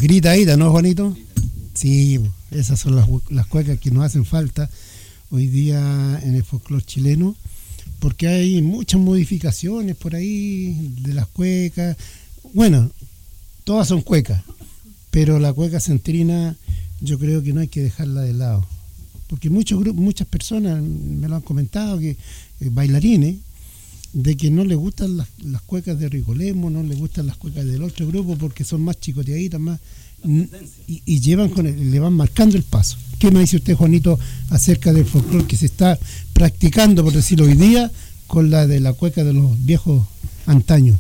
Gritadita, ¿no, Juanito? Sí, esas son las cuecas que nos hacen falta hoy día en el folclore chileno, porque hay muchas modificaciones por ahí de las cuecas. Bueno, todas son cuecas, pero la cueca centrina yo creo que no hay que dejarla de lado, porque muchas personas me lo han comentado, que bailarines, de que no les gustan las cuecas de Rigolemo, no les gustan las cuecas del otro grupo porque son más chicoteaditas, más y llevan le van marcando el paso. ¿Qué me dice usted, Juanito, acerca del folclore que se está practicando, por decirlo hoy día, con la de la cueca de los viejos antaños?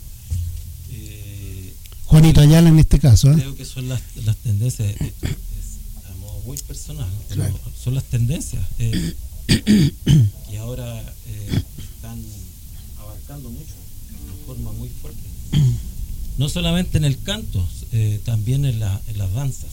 Juanito Ayala en este caso. Creo que son las tendencias, a modo muy personal, claro. Son las tendencias que ahora están abarcando mucho, de forma muy fuerte. No solamente en el canto, también en las danzas.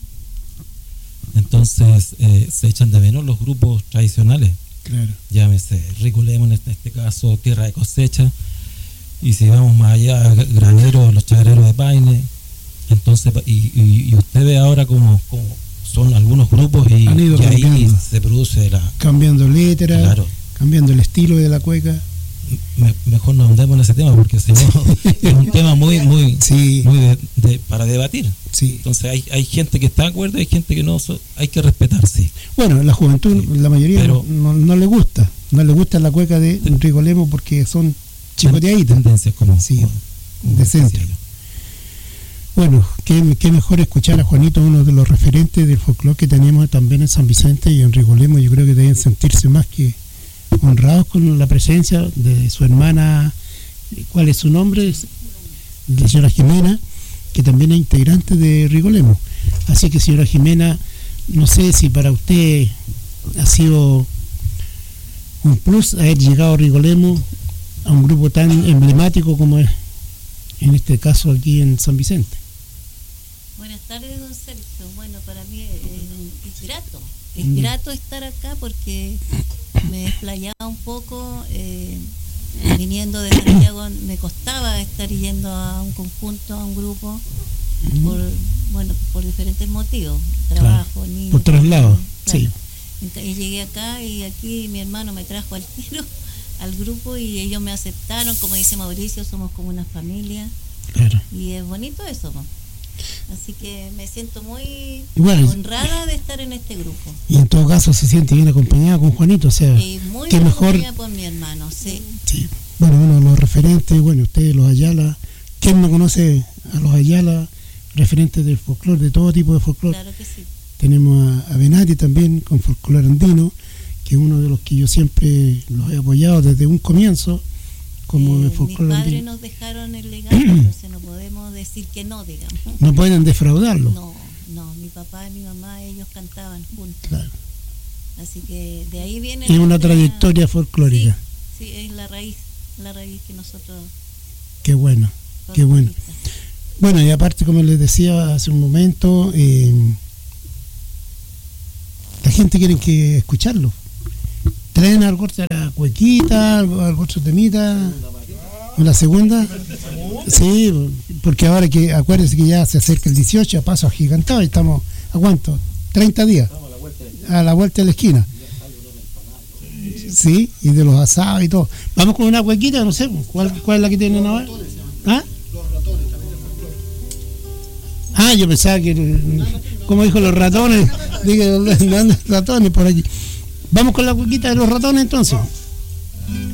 Entonces se echan de menos los grupos tradicionales. Claro. Llámese Rigolemo en este caso, Tierra de Cosecha, y si vamos más allá, Graneros, los Chagreros de Paine. Entonces, y usted ve ahora como son algunos grupos y ahí se produce cambiando letras, claro, cambiando el estilo de la cueca. Mejor no andemos en ese tema, porque si no es un tema muy sí, para debatir. Sí. Entonces hay gente que está de acuerdo, hay gente que no, hay que respetar, sí. Bueno, la juventud, sí, la mayoría no le gusta la cueca de Rigolemo porque son chicoteaditas. Tendencias como de centro. Bueno, qué mejor escuchar a Juanito, uno de los referentes del folclore que tenemos también en San Vicente y en Rigolemo. Yo creo que deben sentirse más que honrados con la presencia de su hermana. ¿Cuál es su nombre? La señora Jimena, que también es integrante de Rigolemo. Así que, señora Jimena, no sé si para usted ha sido un plus haber llegado a Rigolemo, a un grupo tan emblemático como es en este caso aquí en San Vicente. Buenas tardes, don Sergio. Bueno, para mí es grato estar acá porque me desplayaba un poco, viniendo de Santiago me costaba estar yendo a un conjunto, a un grupo, por diferentes motivos, trabajo, claro, niños, por traslado, claro. Sí. Y llegué acá y aquí mi hermano me trajo al tiro al grupo y ellos me aceptaron, como dice Mauricio, somos como una familia, claro, y es bonito eso, ¿no? Así que me siento muy honrada de estar en este grupo. Y en todo caso se siente bien acompañada con Juanito, o sea, muy qué mejor por mi hermano, sí. Sí. Bueno, uno de los referentes, ustedes los Ayala, ¿quién no conoce a los Ayala, referentes del folclore, de todo tipo de folclore? Claro que sí. Tenemos a Benati también con folclore andino, que es uno de los que yo siempre los he apoyado desde un comienzo, como de folclore andino. Mis padres nos dejaron el legado, entonces no podemos decir que no, digamos. No pueden defraudarlo. No, mi papá y mi mamá, ellos cantaban juntos. Claro. Así que de ahí viene... Es una trayectoria folclórica. Sí, es la raíz que nosotros... Qué bueno, qué bueno. Bueno, y aparte, como les decía hace un momento, la gente quiere que escucharlo. Traen algo de la cuequita, algo otro temita. ¿La segunda? Sí, porque ahora que acuérdense que ya se acerca el 18 a paso agigantado y estamos, ¿a cuánto? 30 días. A la vuelta de la esquina. Sí, y de los asados y todo. Vamos con una cuequita, no sé, ¿cuál es la que tienen ahora? ¿Ah? Yo pensaba que, como dijo los ratones, dije, andan ratones por aquí. Vamos con la cuequita de los ratones entonces.